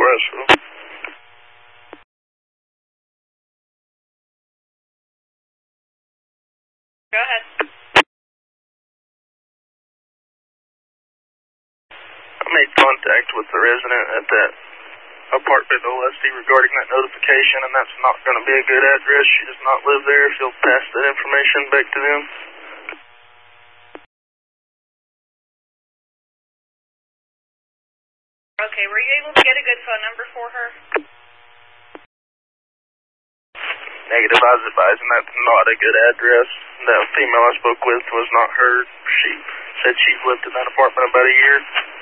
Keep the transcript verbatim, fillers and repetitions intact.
Westville. Go ahead. I made contact with the resident at that apartment in Leslie regarding that notification, and that's not going to be a good address. She does not live there. If you'll pass that information back to them. Okay, were you able to get a good phone number for her? Negative, I was advising that's not a good address. That female I spoke with was not her. She said she's lived in that apartment about a year.